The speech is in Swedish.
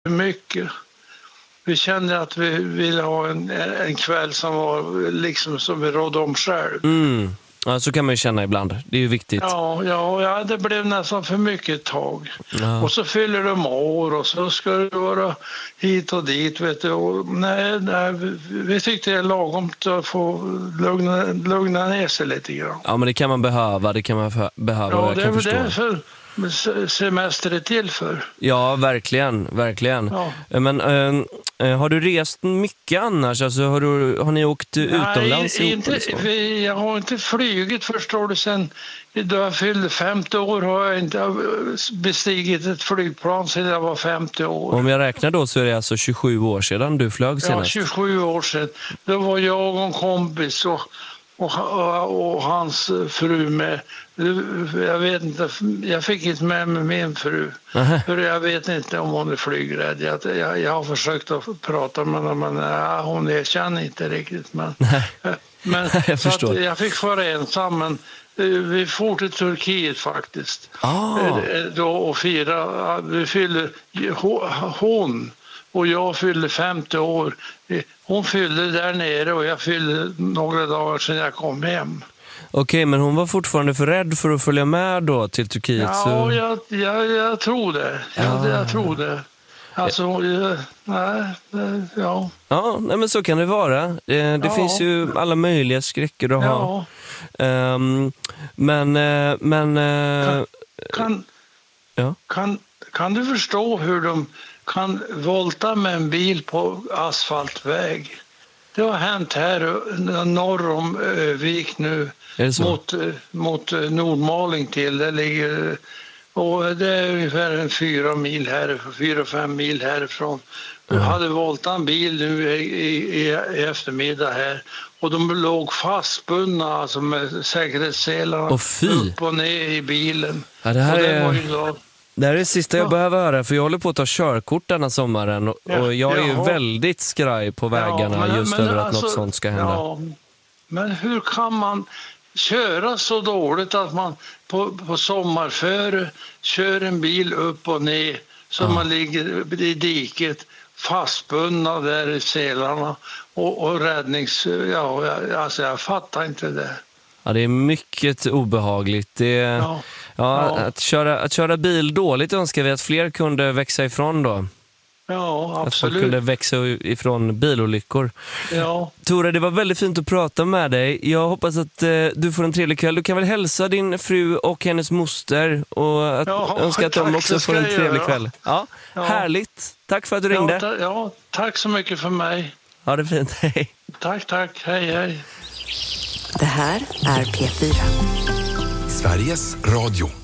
mycket. Vi kände att vi ville ha en kväll som var liksom som vi rådde om själv. Ja, så kan man ju känna ibland. Det är ju viktigt. Ja, det blev nästan för mycket ett tag. Ja. Och så fyller de år och så ska det vara hit och dit, vet du. Och nej, vi tyckte det är lagom att få lugna ner sig lite grann. Ja, men det kan man behöva. Ja, det är väl det för semester är till för. Ja, verkligen. Ja. Men har du rest mycket annars? Alltså, har ni åkt utomlands? Nej, jag har inte flygit, förstår du, sen då jag fyllde 50 år har jag inte bestigit ett flygplan sedan jag var 50 år. Om jag räknar då så är det alltså 27 år sedan du flög senast. Ja, 27 år sedan. Då var jag och en kompis och hans fru med. Jag vet inte, jag fick inte med mig min fru. För jag vet inte om hon är flygrädd. Jag har försökt att prata med henne, men hon erkänner inte riktigt. Men jag förstår. Jag fick vara ensam, men vi får till Turkiet faktiskt. Då och fira. Vi fyllde hon och jag fyllde 50 år. Hon fyllde där nere och jag fyllde några dagar sedan jag kom hem. Okej, men hon var fortfarande för rädd för att följa med då till Turkiet? Ja, så... jag tror det. Jag tror det. Alltså, ja. Ja, nej, men så kan det vara. Det finns ju alla möjliga skräcker att ha. Kan du förstå hur de kan volta med en bil på asfaltväg? Det har hänt här norr om Vik nu mot Nordmaling till. Det ligger, och det är ungefär 4-5 mil härifrån. Vi hade voltat en bil nu i eftermiddag här och de låg fastbundna alltså med säkerhetsselarna upp och ner i bilen. Ja, det här är... Det här är det sista jag behöver höra, för jag håller på att ta körkort denna sommaren och jag är ju väldigt skraj på vägarna över att något sånt ska hända. Ja, men hur kan man köra så dåligt att man på sommarföre kör en bil upp och ner så man ligger i diket fastbundna där i selarna och räddnings... alltså jag fattar inte det. Ja, det är mycket obehagligt. Att köra bil dåligt önskar vi att fler kunde växa ifrån då. Ja, absolut. Att folk kunde växa ifrån bilolyckor. Ja. Tore, det var väldigt fint att prata med dig. Jag hoppas att du får en trevlig kväll. Du kan väl hälsa din fru och hennes moster och önska att de också får en trevlig kväll. Ja. Härligt. Tack för att du ringde. Ja, tack så mycket för mig. Ha det fint. Hej. Tack. Hej. Det här är P4. Sveriges Radio.